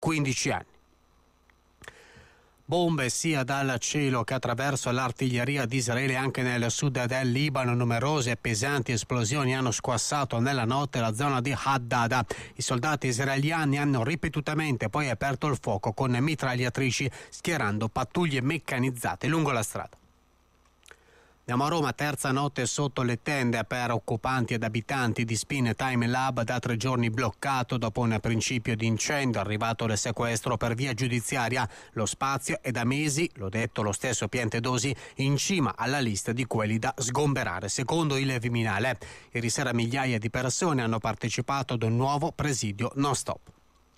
15 anni. Bombe sia dal cielo che attraverso l'artiglieria di Israele anche nel sud del Libano. Numerose e pesanti esplosioni hanno squassato nella notte la zona di Haddada. I soldati israeliani hanno ripetutamente poi aperto il fuoco con mitragliatrici, schierando pattuglie meccanizzate lungo la strada. Andiamo a Roma, terza notte sotto le tende per occupanti ed abitanti di Spin Time Lab, da 3 giorni bloccato dopo un principio di incendio arrivato al sequestro per via giudiziaria. Lo spazio è da mesi, l'ho detto lo stesso Piantedosi, in cima alla lista di quelli da sgomberare. Secondo il Viminale, ieri sera migliaia di persone hanno partecipato ad un nuovo presidio non stop.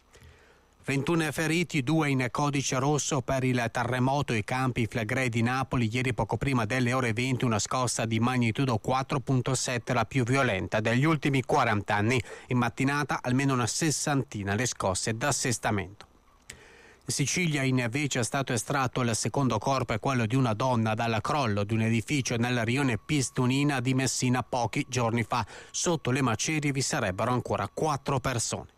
21 feriti, 2 in codice rosso per il terremoto ai Campi Flegrei di Napoli. Ieri poco prima delle ore 20 una scossa di magnitudo 4.7, la più violenta degli ultimi 40 anni. In mattinata almeno una sessantina le scosse d'assestamento. In Sicilia invece è stato estratto il secondo corpo, è quello di una donna, dal crollo di un edificio nella rione Pistunina di Messina pochi giorni fa. Sotto le macerie vi sarebbero ancora 4 persone.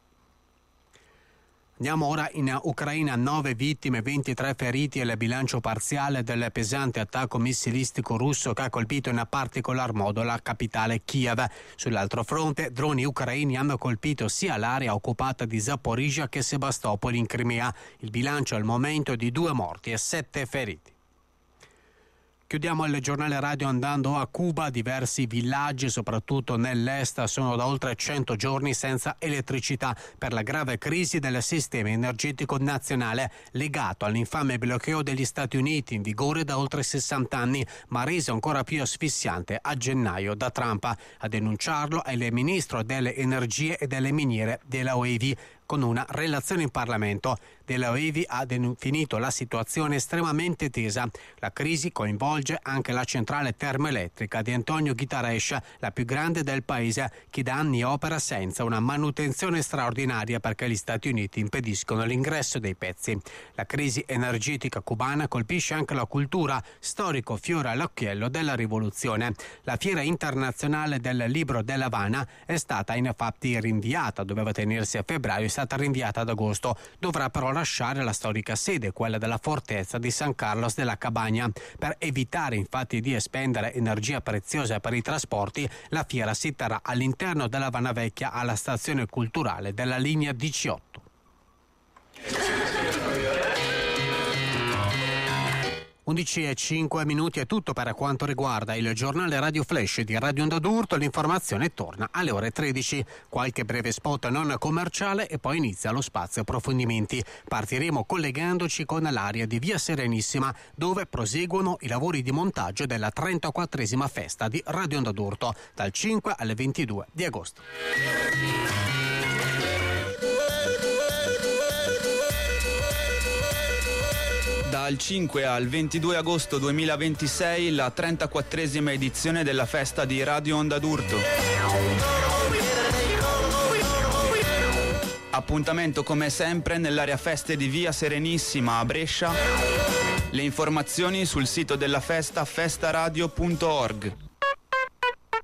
Andiamo ora in Ucraina, 9 vittime, 23 feriti e il bilancio parziale del pesante attacco missilistico russo che ha colpito in particolar modo la capitale Kiev. Sull'altro fronte, droni ucraini hanno colpito sia l'area occupata di Zaporizhzhia che Sebastopoli in Crimea. Il bilancio al momento è di 2 morti e 7 feriti. Chiudiamo il giornale radio andando a Cuba. Diversi villaggi, soprattutto nell'est, sono da oltre 100 giorni senza elettricità per la grave crisi del sistema energetico nazionale legato all'infame bloccheo degli Stati Uniti in vigore da oltre 60 anni, ma reso ancora più asfissiante a gennaio da Trump. A denunciarlo è il ministro delle energie e delle miniere della OEV. Con una relazione in Parlamento della OEV ha definito la situazione estremamente tesa. La crisi coinvolge anche la centrale termoelettrica di Antonio Guterres, la più grande del paese, che da anni opera senza una manutenzione straordinaria perché gli Stati Uniti impediscono l'ingresso dei pezzi. La crisi energetica cubana colpisce anche la cultura, storico fiore all'occhiello della rivoluzione. La fiera internazionale del libro della Havana è stata infatti rinviata, doveva tenersi a febbraio, è stata rinviata ad agosto. Dovrà però lasciare la storica sede, quella della fortezza di San Carlos de la Cabana. Per evitare infatti di spendere energia preziosa per i trasporti, la fiera si terrà all'interno della Havana Vecchia alla stazione culturale della linea 18. 11:05 è tutto per quanto riguarda il giornale Radio Flash di Radio Onda d'Urto. L'informazione torna alle ore 13. Qualche breve spot non commerciale e poi inizia lo spazio approfondimenti. Partiremo collegandoci con l'area di Via Serenissima, dove proseguono i lavori di montaggio della 34esima festa di Radio Onda d'Urto dal 5 al 22 di agosto. Dal 5 al 22 agosto 2026 la 34esima edizione della festa di Radio Onda d'Urto. Appuntamento come sempre nell'area feste di Via Serenissima a Brescia. Le informazioni sul sito della festa festaradio.org.